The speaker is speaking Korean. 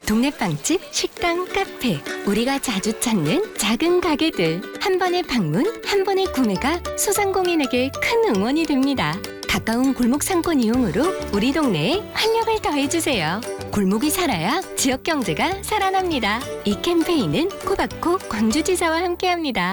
동네 빵집, 식당, 카페, 우리가 자주 찾는 작은 가게들. 한 번의 방문, 한 번의 구매가 소상공인에게 큰 응원이 됩니다. 가까운 골목 상권 이용으로 우리 동네에 활력을 더해주세요. 골목이 살아야 지역 경제가 살아납니다. 이 캠페인은 코바코 광주지사와 함께합니다.